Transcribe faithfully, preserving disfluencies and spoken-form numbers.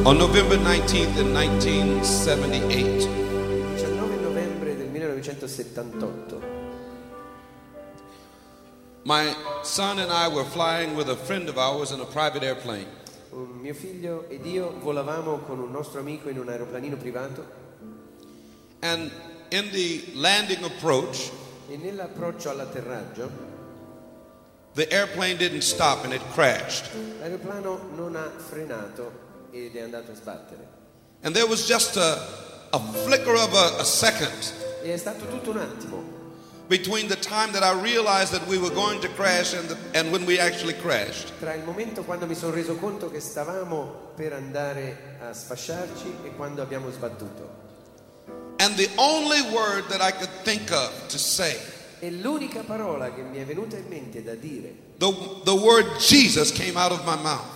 On November nineteenth in nineteen seventy-eight, diciannove novembre del millenovecentosettantotto, my son and I were flying with a friend of ours in a private airplane. un mio figlio ed io volavamo con un nostro amico in un aeroplanino privato And in the landing approach, e nell'approccio all'atterraggio the airplane didn't stop and it crashed. l'aeroplano non ha frenato ed è andato a sbattere. And there was just a, a flicker of a, a second E è stato tutto un attimo between the time that I realized that we were going to crash and, the, and when we actually crashed. tra il momento quando mi sono reso conto che stavamo per andare a sfasciarci e quando abbiamo sbattuto. And the only word that I could think of to say, E l'unica parola che mi è venuta in mente da dire, the, the word Jesus came out of my mouth.